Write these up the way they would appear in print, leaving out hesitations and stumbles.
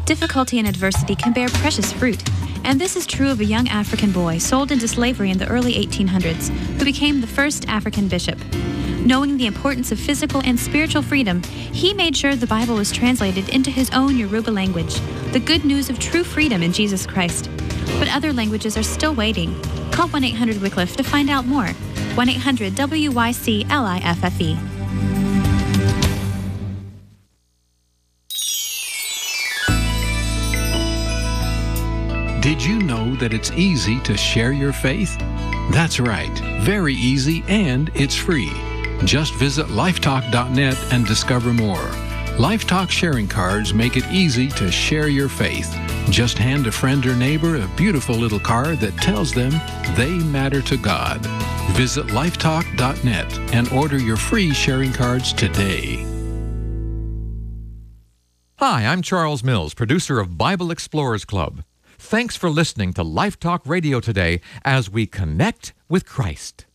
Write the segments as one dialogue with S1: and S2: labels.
S1: difficulty and adversity can bear precious fruit. And this is true of a young African boy sold into slavery in the early 1800s, who became the first African bishop. Knowing the importance of physical and spiritual freedom, he made sure the Bible was translated into his own Yoruba language, the good news of true freedom in Jesus Christ. But other languages are still waiting. Call 1-800-WYCLIFFE to find out more. 1-800-WYCLIFFE.
S2: Did you know that it's easy to share your faith? That's right, very easy, and it's free. Just visit lifetalk.net and discover more. LifeTalk sharing cards make it easy to share your faith. Just hand a friend or neighbor a beautiful little card that tells them they matter to God. Visit lifetalk.net and order your free sharing cards today.
S3: Hi, I'm Charles Mills, producer of Bible Explorers Club. Thanks for listening to Life Talk Radio today as we connect with Christ.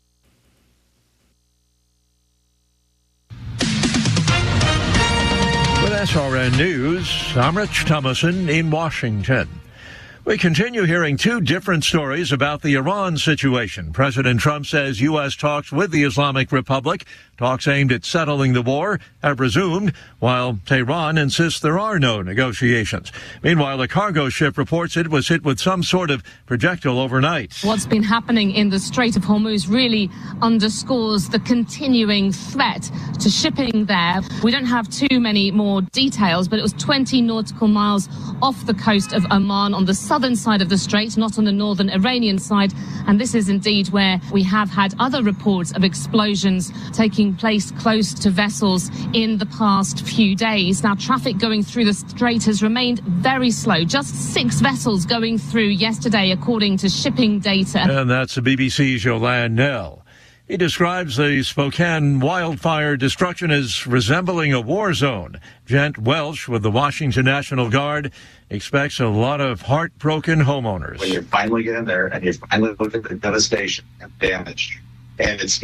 S4: With SRN News, I'm Rich Thomason in Washington. We continue hearing two different stories about the Iran situation. President Trump says U.S. talks with the Islamic Republic, talks aimed at settling the war, have resumed, while Tehran insists there are no negotiations. Meanwhile, a cargo ship reports it was hit with some sort of projectile overnight.
S5: What's been happening in the Strait of Hormuz really underscores the continuing threat to shipping there. We don't have too many more details, but it was 20 nautical miles off the coast of Oman on the southern side of the strait, not on the northern Iranian side. And this is indeed where we have had other reports of explosions taking place close to vessels in the past few days. Now, traffic going through the strait has remained very slow. Just 6 vessels going through yesterday, according to shipping data.
S4: And that's the BBC's Yolande Knell. He describes the Spokane wildfire destruction as resembling a war zone. Gent Welsh with the Washington National Guard expects a lot of heartbroken homeowners.
S6: When you finally get in there and you finally look at the devastation and damage, and it's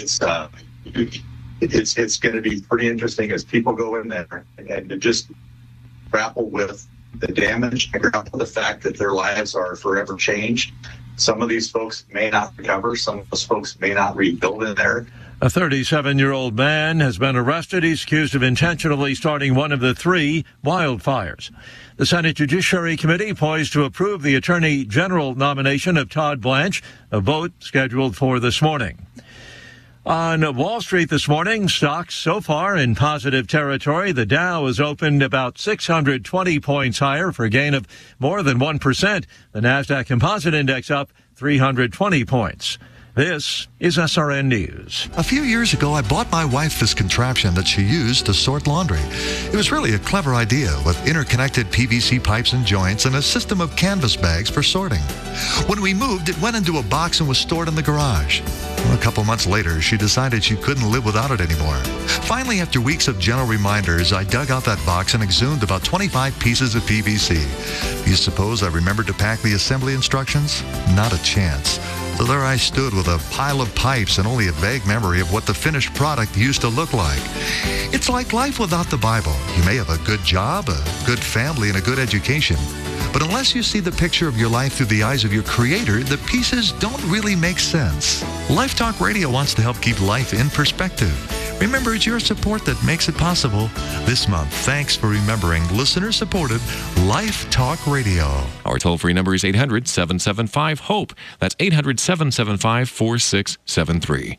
S6: going to be pretty interesting as people go in there and to just grapple with the damage and grapple with the fact that their lives are forever changed. Some of these folks may not recover. Some of those folks may not rebuild in there.
S4: A 37-year-old man has been arrested. He's accused of intentionally starting one of the 3 wildfires. The Senate Judiciary Committee poised to approve the Attorney General nomination of Todd Blanche, a vote scheduled for this morning. On Wall Street this morning, stocks so far in positive territory. The Dow has opened about 620 points higher for a gain of more than 1%. The NASDAQ Composite Index up 320 points. This is SRN News.
S7: A few years ago, I bought my wife this contraption that she used to sort laundry. It was really a clever idea with interconnected PVC pipes and joints and a system of canvas bags for sorting. When we moved, it went into a box and was stored in the garage. Well, a couple months later, she decided she couldn't live without it anymore. Finally, after weeks of gentle reminders, I dug out that box and exhumed about 25 pieces of PVC. Do you suppose I remembered to pack the assembly instructions? Not a chance. So there I stood with a pile of pipes and only a vague memory of what the finished product used to look like. It's like life without the Bible. You may have a good job, a good family, and a good education. But unless you see the picture of your life through the eyes of your Creator, the pieces don't really make sense. Life Talk Radio wants to help keep life in perspective. Remember, it's your support that makes it possible. This month, thanks for remembering listener-supported Life Talk Radio.
S8: Our toll-free number is 800-775-HOPE. That's 800-775-4673.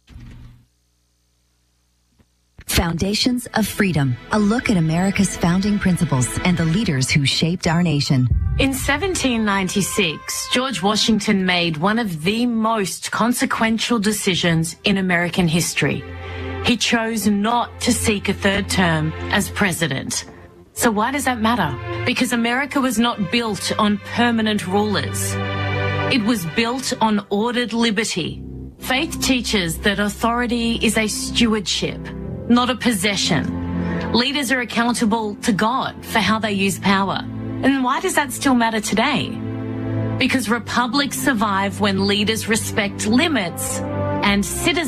S9: Foundations of Freedom, a look at America's founding principles and the leaders who shaped our nation.
S10: In 1796, George Washington made one of the most consequential decisions in American history. He chose not to seek a 3rd term as president. So why does that matter? Because America was not built on permanent rulers. It was built on ordered liberty. Faith teaches that authority is a stewardship, not a possession. Leaders are accountable to God for how they use power. And why does that still matter today? Because republics survive when leaders respect limits and citizens